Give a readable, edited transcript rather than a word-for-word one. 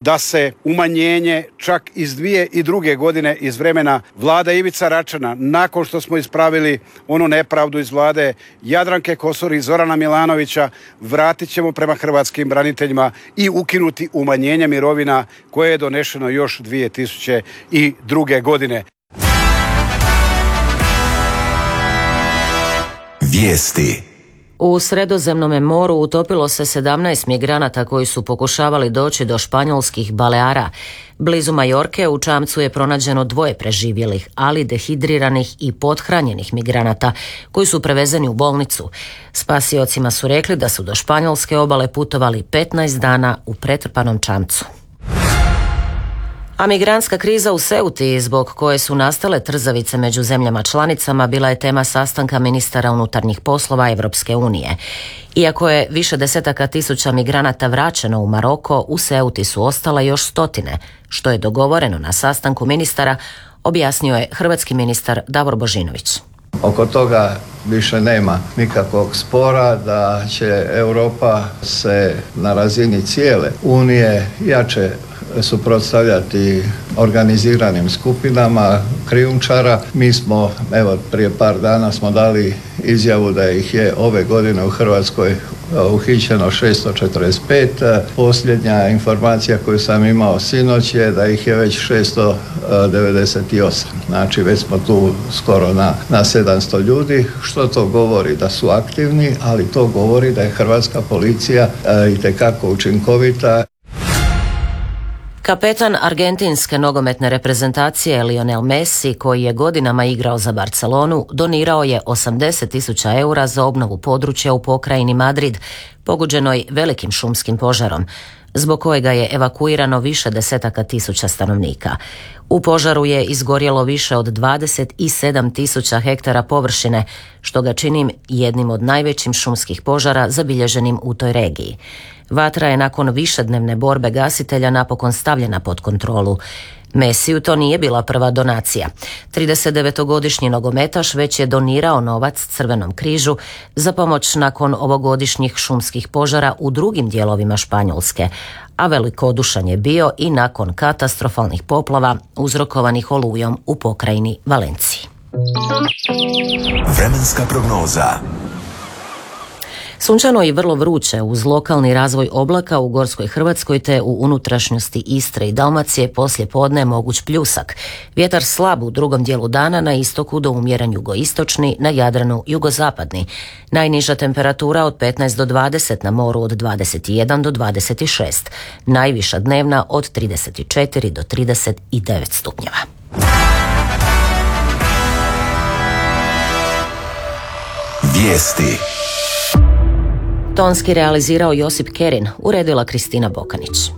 da se umanjenje čak iz 2002. godine iz vremena vlada Ivica Račana, nakon što smo ispravili onu nepravdu iz vlade Jadranke Kosor i Zorana Milanovića, vratit ćemo prema hrvatskim braniteljima i ukinuti umanjenje mirovina koje je donešeno još 2002. godine. Vijesti. U Sredozemnom moru utopilo se 17 migranata koji su pokušavali doći do španjolskih Baleara. Blizu Majorke u čamcu je pronađeno 2 preživjelih, ali dehidriranih i pothranjenih migranata koji su prevezeni u bolnicu. Spasiocima su rekli da su do španjolske obale putovali 15 dana u pretrpanom čamcu. A migrantska kriza u Ceuti, zbog koje su nastale trzavice među zemljama članicama, bila je tema sastanka ministara unutarnjih poslova Evropske unije. Iako je više desetaka tisuća migranata vraćeno u Maroko, u Ceuti su ostale još stotine, što je dogovoreno na sastanku ministara, objasnio je hrvatski ministar Davor Božinović. Oko toga više nema nikakvog spora da će Europa se na razini cijele Unije jače suprotstavljati organiziranim skupinama krijumčara. Mi smo, prije par dana smo dali izjavu da ih je ove godine u Hrvatskoj uhićeno 645. Posljednja informacija koju sam imao sinoć je da ih je već 698. Znači već smo tu skoro na 700 ljudi. Što to govori? Da su aktivni, ali to govori da je hrvatska policija itekako učinkovita. Kapetan argentinske nogometne reprezentacije Lionel Messi, koji je godinama igrao za Barcelonu, donirao je 80.000 eura za obnovu područja u pokrajini Madrid, pogođenoj velikim šumskim požarom, zbog kojega je evakuirano više desetaka tisuća stanovnika. U požaru je izgorjelo više od 27.000 hektara površine, što ga čini jednim od najvećim šumskih požara zabilježenim u toj regiji. Vatra je nakon višednevne borbe gasitelja napokon stavljena pod kontrolu. Messiju to nije bila prva donacija. 39-godišnji nogometaš već je donirao novac Crvenom križu za pomoć nakon ovogodišnjih šumskih požara u drugim dijelovima Španjolske, a velikodušan je bio i nakon katastrofalnih poplava uzrokovanih olujom u pokrajini Valenciji. Vremenska prognoza. Sunčano i vrlo vruće uz lokalni razvoj oblaka u Gorskoj Hrvatskoj te u unutrašnjosti Istre i Dalmacije poslije podne moguć pljusak. Vjetar slab u drugom dijelu dana, na istoku do umjeren jugoistočni, na Jadranu jugozapadni. Najniža temperatura od 15 do 20, na moru od 21 do 26. Najviša dnevna od 34 do 39 stupnjeva. Vijesti. Tonski realizirao Josip Kerin, uredila Kristina Bokanić.